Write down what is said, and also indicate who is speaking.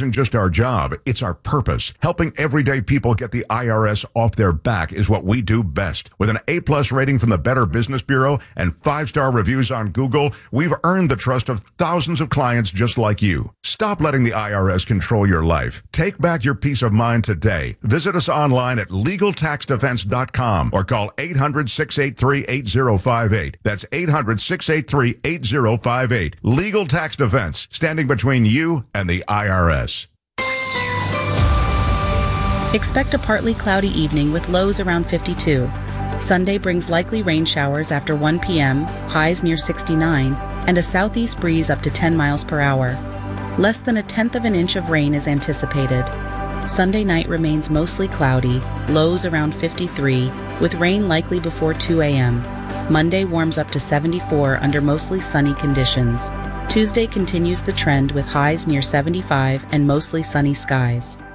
Speaker 1: isn't just our job, it's our purpose. Helping everyday people get the IRS off their back is what we do best. With an A-plus rating from the Better Business Bureau and 5-star reviews on Google, we've earned the trust of thousands of clients just like you. Stop letting the IRS control your life. Take back your peace of mind today. Visit us online at LegalTaxDefense.com or call 800-683-8058. That's 800-683-8058. Legal Tax Defense, standing between you and the IRS.
Speaker 2: Expect a partly cloudy evening with lows around 52. Sunday brings likely rain showers after 1 p.m., highs near 69, and a southeast breeze up to 10 miles per hour. Less than 1/10 of an inch of rain is anticipated. Sunday night remains mostly cloudy, lows around 53, with rain likely before 2 a.m. Monday warms up to 74 under mostly sunny conditions. Tuesday continues the trend with highs near 75 and mostly sunny skies.